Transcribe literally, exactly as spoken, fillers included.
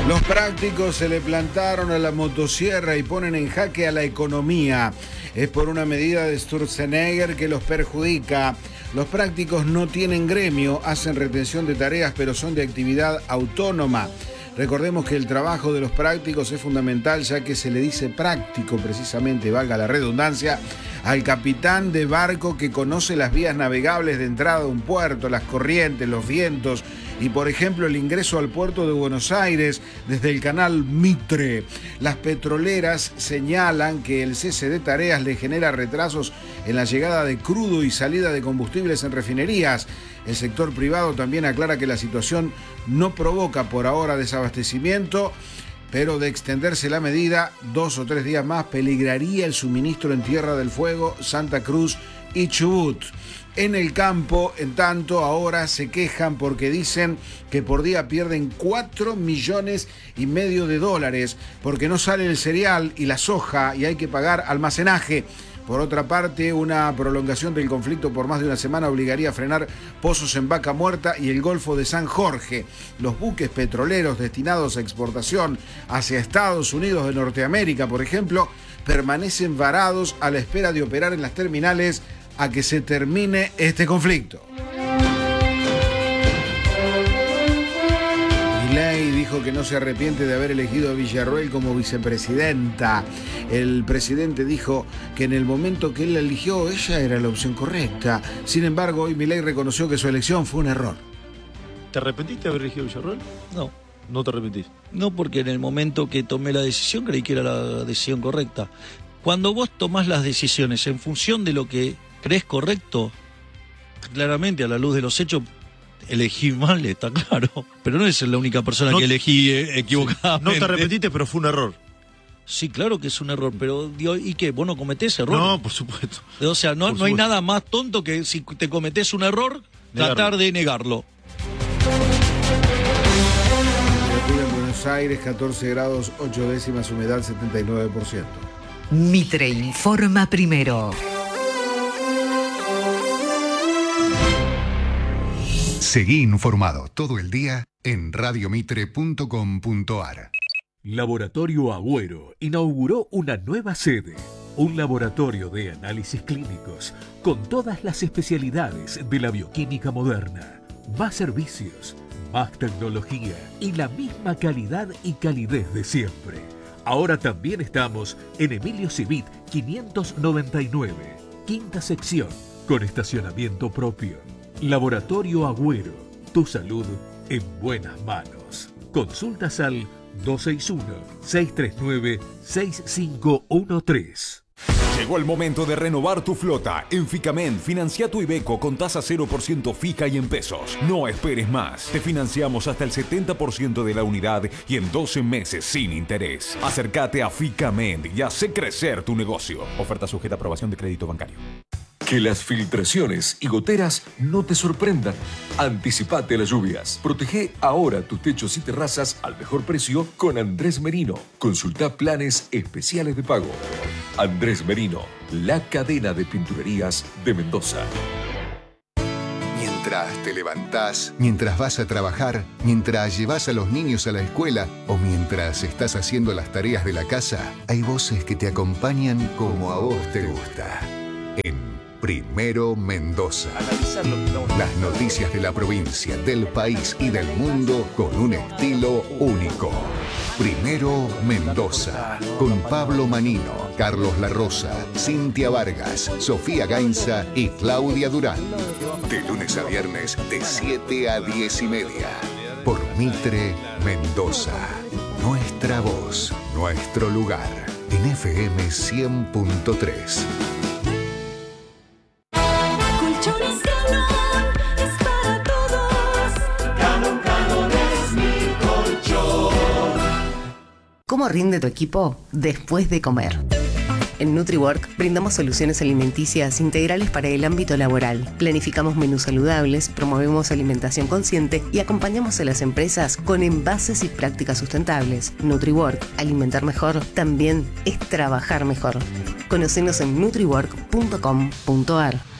Los prácticos se le plantaron a la motosierra y ponen en jaque a la economía. Es por una medida de Sturzenegger que los perjudica. Los prácticos no tienen gremio, hacen retención de tareas, pero son de actividad autónoma. Recordemos que el trabajo de los prácticos es fundamental, ya que se le dice práctico, precisamente, valga la redundancia, al capitán de barco que conoce las vías navegables de entrada a un puerto, las corrientes, los vientos y, por ejemplo, el ingreso al puerto de Buenos Aires desde el canal Mitre. Las petroleras señalan que el cese de tareas le genera retrasos en la llegada de crudo y salida de combustibles en refinerías. El sector privado también aclara que la situación no provoca por ahora desabastecimiento, pero de extenderse la medida dos o tres días más peligraría el suministro en Tierra del Fuego, Santa Cruz y Chubut. En el campo, en tanto, ahora se quejan porque dicen que por día pierden cuatro millones y medio de dólares porque no sale el cereal y la soja y hay que pagar almacenaje. Por otra parte, una prolongación del conflicto por más de una semana obligaría a frenar pozos en Vaca Muerta y el Golfo de San Jorge. Los buques petroleros destinados a exportación hacia Estados Unidos de Norteamérica, por ejemplo, permanecen varados a la espera de operar en las terminales a que se termine este conflicto. Milei dijo que no se arrepiente de haber elegido a Villarroel como vicepresidenta. El presidente dijo que en el momento que él la eligió, ella era la opción correcta. Sin embargo, hoy Milei reconoció que su elección fue un error. ¿Te arrepentiste de haber elegido a Villarroel? No. ¿No te arrepentís? No, porque en el momento que tomé la decisión creí que era la decisión correcta. Cuando vos tomás las decisiones en función de lo que crees correcto, claramente a la luz de los hechos elegí mal, está claro. Pero no es la única persona no, que elegí eh, equivocadamente. No te arrepentiste, pero fue un error. Sí, claro que es un error, pero ¿y qué? ¿Vos no cometés error? No, por supuesto. O sea, no, por no hay supuesto. nada más tonto que si te cometés un error, Negarlo. tratar de negarlo. Temperatura en Buenos Aires, catorce grados, ocho décimas, humedad setenta y nueve por ciento. Mitre informa primero. Seguí informado todo el día en radio mitre punto com punto ar. Laboratorio Agüero inauguró una nueva sede, un laboratorio de análisis clínicos con todas las especialidades de la bioquímica moderna, más servicios, más tecnología y la misma calidad y calidez de siempre. Ahora también estamos en Emilio Civit quinientos noventa y nueve, quinta sección, con estacionamiento propio. Laboratorio Agüero, tu salud en buenas manos. Consultas al dos seis uno, seis tres nueve, seis cinco uno tres. Llegó el momento de renovar tu flota. En Ficamen, financia tu Iveco con tasa cero por ciento fija y en pesos. No esperes más. Te financiamos hasta el setenta por ciento de la unidad y en doce meses sin interés. Acércate a Ficamen y hace crecer tu negocio. Oferta sujeta a aprobación de crédito bancario. Que las filtraciones y goteras no te sorprendan. Anticipate a las lluvias. Protege ahora tus techos y terrazas al mejor precio con Andrés Merino. Consulta planes especiales de pago. Andrés Merino, la cadena de pinturerías de Mendoza. Mientras te levantás, mientras vas a trabajar, mientras llevas a los niños a la escuela o mientras estás haciendo las tareas de la casa, hay voces que te acompañan como a vos te gusta. En Primero Mendoza. Las noticias de la provincia, del país y del mundo con un estilo único. Primero Mendoza. Con Pablo Manino, Carlos La Rosa, Cintia Vargas, Sofía Gainza y Claudia Durán. De lunes a viernes de siete a diez y media. Por Mitre Mendoza. Nuestra voz, nuestro lugar. En F M cien punto tres. ¿Cómo rinde tu equipo después de comer? En NutriWork brindamos soluciones alimenticias integrales para el ámbito laboral. Planificamos menús saludables, promovemos alimentación consciente y acompañamos a las empresas con envases y prácticas sustentables. NutriWork, alimentar mejor, también es trabajar mejor. Conocenos en nutriwork punto com punto ar.